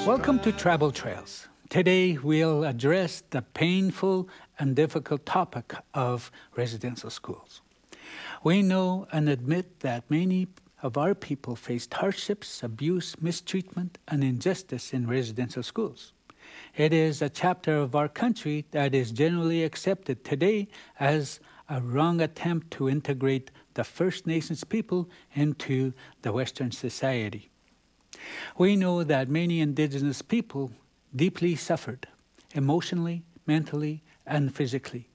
Welcome to Travel Trails. Today we'll address the painful and difficult topic of residential schools. We know and admit that many of our people faced hardships, abuse, mistreatment, and injustice in residential schools. It is a chapter of our country that is generally accepted today as a wrong attempt to integrate the First Nations people into the Western society. We know that many Indigenous people deeply suffered, emotionally, mentally, and physically,